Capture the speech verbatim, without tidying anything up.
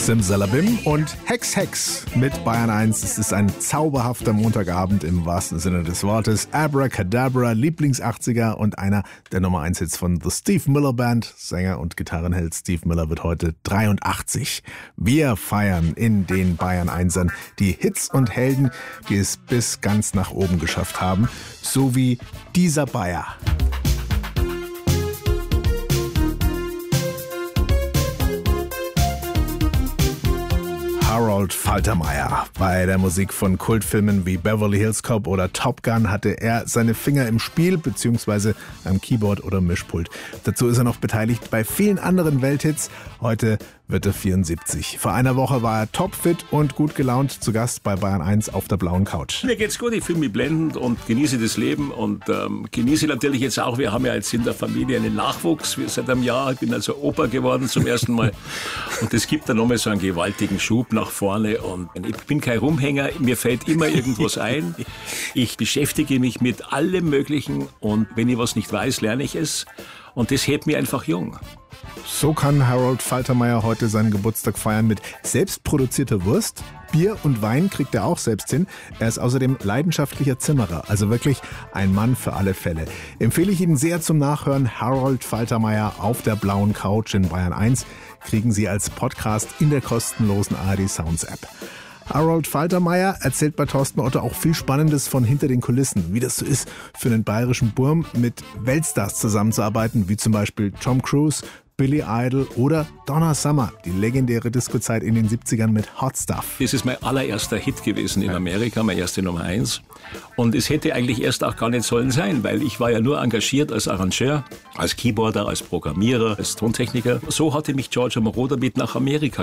Simsalabim und Hex Hex mit Bayern eins. Es ist ein zauberhafter Montagabend im wahrsten Sinne des Wortes. Abracadabra, Lieblings-achtziger und einer der Nummer eins Hits von The Steve Miller Band. Sänger und Gitarrenheld Steve Miller wird heute dreiundachtzig. Wir feiern in den Bayern Einsern die Hits und Helden, die es bis ganz nach oben geschafft haben. So wie dieser Bayer. Harold Faltermeyer. Bei der Musik von Kultfilmen wie Beverly Hills Cop oder Top Gun hatte er seine Finger im Spiel bzw. am Keyboard oder Mischpult. Dazu ist er noch beteiligt bei vielen anderen Welthits. Heute wird er vierundsiebzig. Vor einer Woche war er topfit und gut gelaunt zu Gast bei Bayern eins auf der blauen Couch. Mir geht's gut, ich fühle mich blendend und genieße das Leben und ähm, genieße natürlich jetzt auch, wir haben ja jetzt in der Familie einen Nachwuchs, wir seit einem Jahr, ich bin also Opa geworden zum ersten Mal und es gibt dann nochmal so einen gewaltigen Schub nach vorne und ich bin kein Rumhänger, mir fällt immer irgendwas ein, ich beschäftige mich mit allem Möglichen und wenn ich was nicht weiß, lerne ich es und das hält mich einfach jung. So kann Harold Faltermeyer heute seinen Geburtstag feiern mit selbstproduzierter Wurst. Bier und Wein kriegt er auch selbst hin. Er ist außerdem leidenschaftlicher Zimmerer, also wirklich ein Mann für alle Fälle. Empfehle ich Ihnen sehr zum Nachhören. Harold Faltermeyer auf der blauen Couch in Bayern eins kriegen Sie als Podcast in der kostenlosen A R D Sounds App. Harold Faltermeyer erzählt bei Thorsten Otto auch viel Spannendes von hinter den Kulissen, wie das so ist, für einen bayerischen Burm mit Weltstars zusammenzuarbeiten, wie zum Beispiel Tom Cruise, Billy Idol oder Donna Summer, die legendäre Disco-Zeit in den siebzigern mit Hot Stuff. Das ist mein allererster Hit gewesen in Amerika, meine erste Nummer eins. Und es hätte eigentlich erst auch gar nicht sollen sein, weil ich war ja nur engagiert als Arrangeur, als Keyboarder, als Programmierer, als Tontechniker. So hatte mich Giorgio Moroder mit nach Amerika